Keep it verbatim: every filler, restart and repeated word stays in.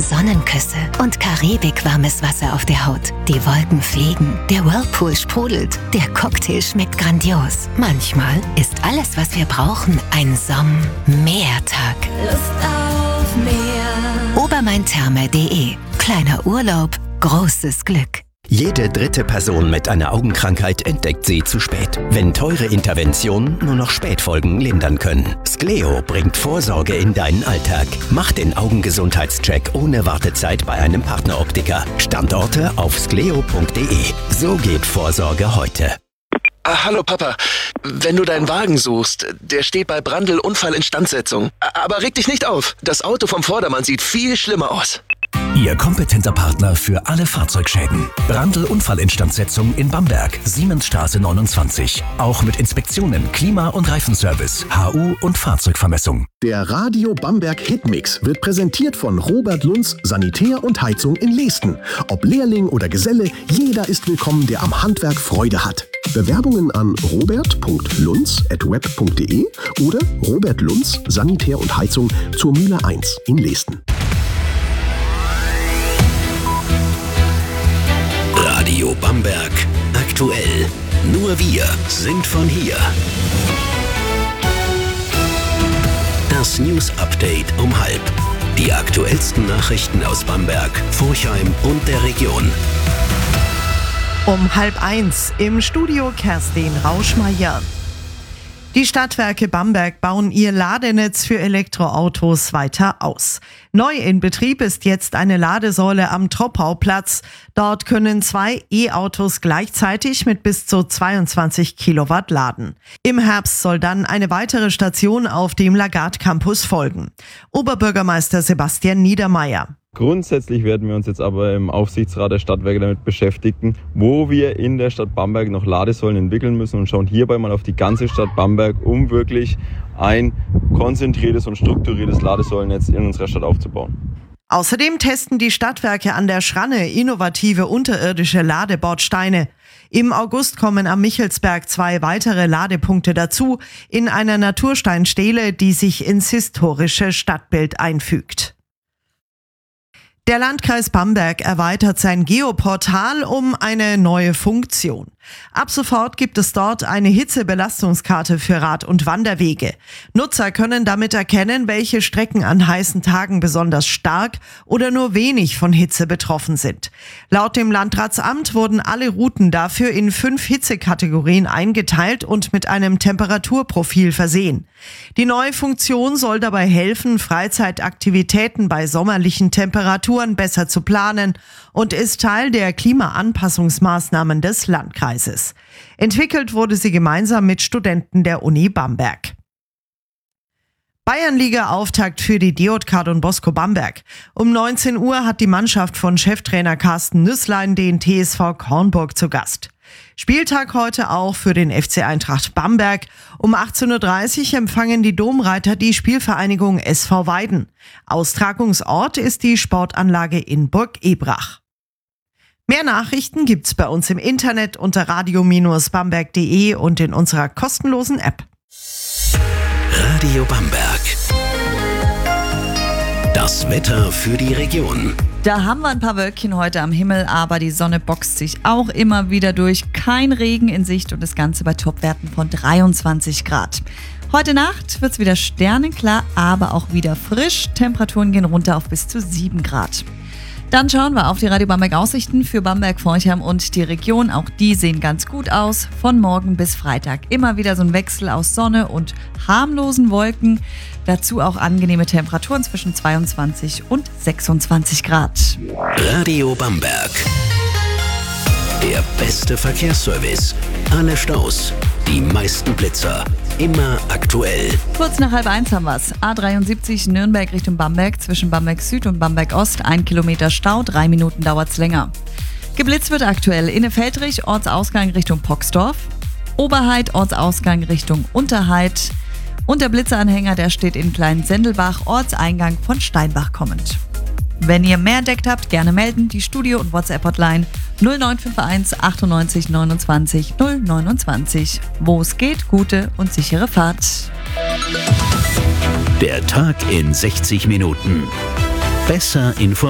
Sonnenküsse und karibikwarmes Wasser auf der Haut. Die Wolken fliegen, der Whirlpool sprudelt, der Cocktail schmeckt grandios. Manchmal ist alles, was wir brauchen, ein Somm-Meertag. Lust auf Meer. Obermaintherme punkt de. Kleiner Urlaub, großes Glück. Jede dritte Person mit einer Augenkrankheit entdeckt sie zu spät, wenn teure Interventionen nur noch Spätfolgen lindern können. Skleo bringt Vorsorge in deinen Alltag. Mach den Augengesundheitscheck ohne Wartezeit bei einem Partneroptiker. Standorte auf skleo punkt de. So geht Vorsorge heute. Ah, hallo Papa, wenn du deinen Wagen suchst, der steht bei Brandl Unfallinstandsetzung. Aber reg dich nicht auf, das Auto vom Vordermann sieht viel schlimmer aus. Ihr kompetenter Partner für alle Fahrzeugschäden. Brandl Unfallinstandsetzung in Bamberg, Siemensstraße neunundzwanzig. Auch mit Inspektionen, Klima- und Reifenservice, H U und Fahrzeugvermessung. Der Radio Bamberg Hitmix wird präsentiert von Robert Lunz Sanitär und Heizung in Leesten. Ob Lehrling oder Geselle, jeder ist willkommen, der am Handwerk Freude hat. Bewerbungen an robert punkt lunz at web punkt de oder Robert Lunz Sanitär und Heizung zur Mühle eins in Leesten. Radio Bamberg aktuell. Nur wir sind von hier. Das News Update um halb. Die aktuellsten Nachrichten aus Bamberg, Forchheim und der Region. Um halb eins im Studio Kerstin Rauschmeier. Die Stadtwerke Bamberg bauen ihr Ladenetz für Elektroautos weiter aus. Neu in Betrieb ist jetzt eine Ladesäule am Troppauplatz. Dort können zwei E-Autos gleichzeitig mit bis zu zweiundzwanzig Kilowatt laden. Im Herbst soll dann eine weitere Station auf dem Lagarde Campus folgen. Oberbürgermeister Sebastian Niedermeyer. Grundsätzlich werden wir uns jetzt aber im Aufsichtsrat der Stadtwerke damit beschäftigen, wo wir in der Stadt Bamberg noch Ladesäulen entwickeln müssen und schauen hierbei mal auf die ganze Stadt Bamberg, um wirklich ein konzentriertes und strukturiertes Ladesäulennetz in unserer Stadt aufzubauen. Außerdem testen die Stadtwerke an der Schranne innovative unterirdische Ladebordsteine. Im August kommen am Michelsberg zwei weitere Ladepunkte dazu, in einer Natursteinstele, die sich ins historische Stadtbild einfügt. Der Landkreis Bamberg erweitert sein Geoportal um eine neue Funktion. Ab sofort gibt es dort eine Hitzebelastungskarte für Rad- und Wanderwege. Nutzer können damit erkennen, welche Strecken an heißen Tagen besonders stark oder nur wenig von Hitze betroffen sind. Laut dem Landratsamt wurden alle Routen dafür in fünf Hitzekategorien eingeteilt und mit einem Temperaturprofil versehen. Die neue Funktion soll dabei helfen, Freizeitaktivitäten bei sommerlichen Temperaturen besser zu planen und ist Teil der Klimaanpassungsmaßnahmen des Landkreises. Entwickelt wurde sie gemeinsam mit Studenten der Uni Bamberg. Bayernliga-Auftakt für die D J K Don Bosco Bamberg. Um neunzehn Uhr hat die Mannschaft von Cheftrainer Carsten Nüßlein den T S V Kornburg zu Gast. Spieltag heute auch für den F C Eintracht Bamberg. Um achtzehn Uhr dreißig empfangen die Domreiter die Spielvereinigung S V Weiden. Austragungsort ist die Sportanlage in Burg Ebrach. Mehr Nachrichten gibt's bei uns im Internet unter radio Bindestrich bamberg punkt de und in unserer kostenlosen App. Radio Bamberg. Das Wetter für die Region. Da haben wir ein paar Wölkchen heute am Himmel, aber die Sonne boxt sich auch immer wieder durch. Kein Regen in Sicht und das Ganze bei Topwerten von dreiundzwanzig Grad. Heute Nacht wird's wieder sternenklar, aber auch wieder frisch. Temperaturen gehen runter auf bis zu sieben Grad. Dann schauen wir auf die Radio Bamberg Aussichten für Bamberg, Forchheim und die Region. Auch die sehen ganz gut aus. Von morgen bis Freitag immer wieder so ein Wechsel aus Sonne und harmlosen Wolken. Dazu auch angenehme Temperaturen zwischen zweiundzwanzig und sechsundzwanzig Grad. Radio Bamberg. Der beste Verkehrsservice. Alle Staus, die meisten Blitzer. Immer aktuell. Kurz nach halb eins haben wir's. A dreiundsiebzig Nürnberg Richtung Bamberg, zwischen Bamberg Süd und Bamberg Ost. Ein Kilometer Stau, drei Minuten dauert's länger. Geblitzt wird aktuell Innefeltrich, Ortsausgang Richtung Poxdorf. Oberheid, Ortsausgang Richtung Unterheid. Und der Blitzeranhänger, der steht in Kleinsendelbach, Ortseingang von Steinbach kommend. Wenn ihr mehr entdeckt habt, gerne melden. Die Studio- und WhatsApp-Hotline null neun fünf eins achtundneunzig neunundzwanzig null neunundzwanzig. Wo es geht, gute und sichere Fahrt. Der Tag in sechzig Minuten. Besser informiert.